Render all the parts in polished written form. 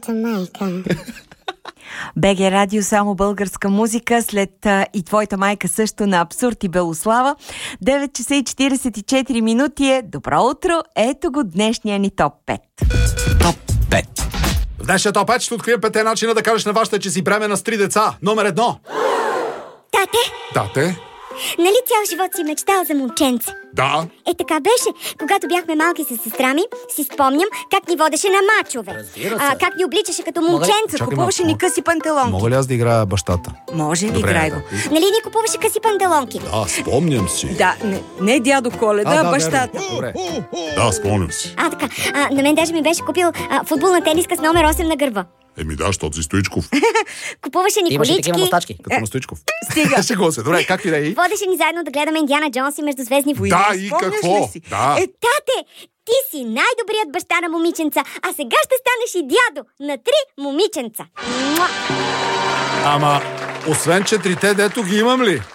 Твоята майка. БГ Радио, само българска музика, след и твоята майка също на Абсурд и Белослава. 9 часа и 44 минути е. Добро утро, ето го днешния ни топ 5. Топ 5. В днешния топ 5 ще открием 5 начина да кажеш на вашата, че си бременна с 3 деца. Номер 1. Тате. Нали цял живот си мечтал за момченце? Да. Така беше. Когато бяхме малки с сестра ми, си спомням как ни водеше на мачове. Как ни обличаше като момченца. Купуваше ни къси панталонки. Мога ли аз да играя бащата? Може, играй го. Нали ни купуваше къси панталонки? Да, спомням си. Да, не дядо Коледа, бащата. Добре. Да, спомням си. Така. На мен даже ми беше купил футболна тениска с номер 8 на гърба. Щото си Стоичков. Купуваше ни Имаше колички. такива мустачки. Като на Стоичков. Стига. Шегува се. Добре, как и да е? Водеше ни заедно да гледаме Индиана Джонс и Междузвездни войни. Да, и какво? Да. Тате, ти си най-добрият баща на момиченца, а сега ще станеш и дядо на 3 момиченца. Муа! Ама, освен 4-те, дето ги имам ли?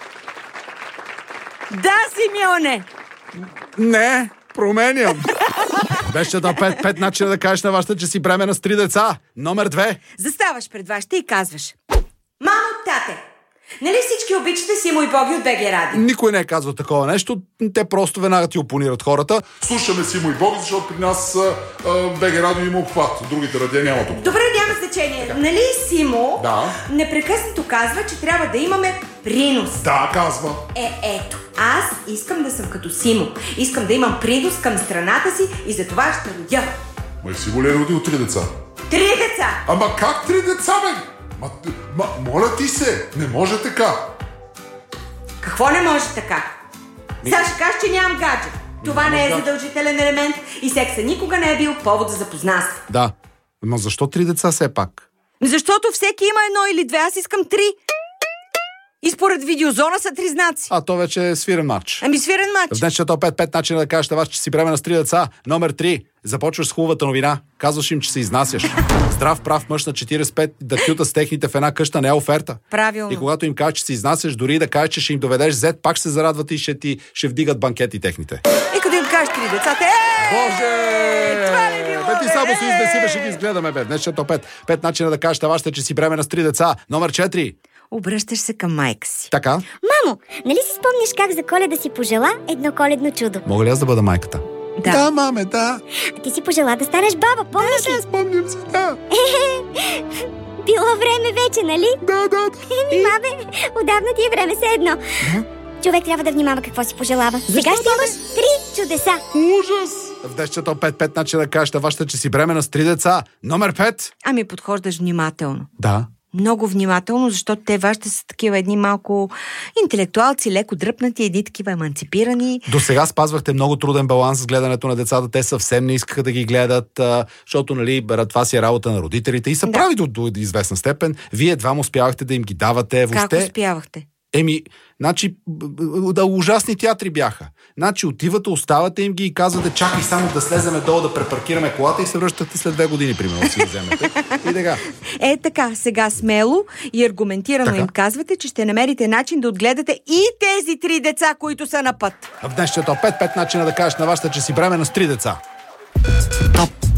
Да, Симеоне! Не, променям. Беше да 5 начина да кажеш на вашата, че си бременна с 3 деца. Номер 2. Заставаш пред вашите и казваш: мамо, тате, нали всички обичате Симо и Боги от БГ Радио? Никой не е казал такова нещо. Те просто веднага ти опонират хората. Слушаме Симо и Боги, защото при нас БГ Радио има обхват. Другите радиа нямат обхват. Добре, няма значение. Така. Нали Симо непрекъснато казва, че трябва да имаме принос? Да, казва. Ето. Аз искам да съм като Симо. Искам да имам принос към страната си и за това ще родя. Ма и Симо ли е родил 3 деца? 3 деца! Ама как 3 деца, бе? Моля ти се, не може така. Какво не може така? Сега ще кажеш, че нямам гаджет. Това не е задължителен елемент и секса никога не е бил повод за запознанство. Да, но защо 3 деца все пак? Защото всеки има 1 или 2, аз искам 3. И според видеозона са 3 знаци. То вече е свирен матч. Свирен матч. В днешния топ 5 начина да кажеш на вас, че си бременна с 3 деца. Номер 3. Започваш с хубавата новина. Казваш им, че се изнасяш. Здрав прав мъж на 45 да кюта с техните в една къща не е оферта. Правилно. И когато им кажеш, че се изнасяш, дори и да кажеш, че ще им доведеш зет, пак ще се зарадват и ще вдигат банкети техните. И като им кажеш 3 децата, Боже! Това не било, ти само си изнеси, ще ги изгледаме, бе. Днешния топ 5 начина да кажеш на вашата, че си бременна с 3 деца. Номер 4. Обръщаш се към майка си. Така? Мамо, нали си спомняш как за Коледа си пожела едно коледно чудо? Мога ли аз да бъда майката? Да, маме, да. А ти си пожела да станеш баба, помниш ли? Спомням си, да. Било време вече, нали? Да. Маме, отдавна ти е време, все едно. Човек трябва да внимава какво си пожелава. Сега ще имаш 3 чудеса. Ужас! В днешния топ 5 начина да кажеш на вашата, че си бременна с 3 деца. Номер 5. Подхождаш внимателно. Да. Много внимателно, защото те вашите са такива едни малко интелектуалци, леко дръпнати, едни такива еманципирани. До сега спазвахте много труден баланс с гледането на децата. Те съвсем не искаха да ги гледат, защото, това си е работа на родителите и са прави до известна степен. Вие двама успявахте да им ги давате. Как успявахте? Да, ужасни театри бяха. Отивате, оставате им ги и казвате: чакай само да слеземе долу, да препаркираме колата и се връщате след 2 години, примерно, си вземете. И така. Така, сега смело и аргументирано им казвате, че ще намерите начин да отгледате и тези 3 деца, които са на път. В днешния топ 5 начина да кажеш на вашата, че си бременна с 3 деца. Топ